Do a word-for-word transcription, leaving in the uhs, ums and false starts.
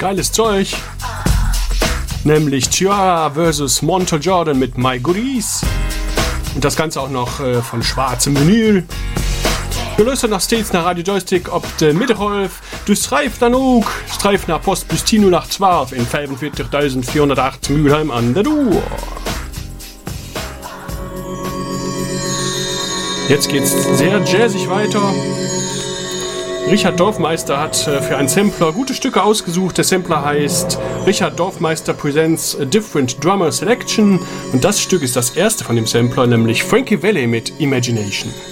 geiles Zeug. Nämlich Ciara versus. Montel Jordan mit My Goodies. Und das Ganze auch noch äh, von schwarzem Vinyl. Du löst nach Stets nach Radio Joystick ob de Mittelholf. Du streifst dann auch. Streif nach Post bis Tino nach zwölf in fünfundvierzigtausendvierhundertacht Mülheim an der Dur. Jetzt geht's sehr jazzig weiter. Richard Dorfmeister hat für einen Sampler gute Stücke ausgesucht. Der Sampler heißt Richard Dorfmeister Presents a Different Drummer Selection. Und das Stück ist das erste von dem Sampler, nämlich Frankie Valli mit Imagination.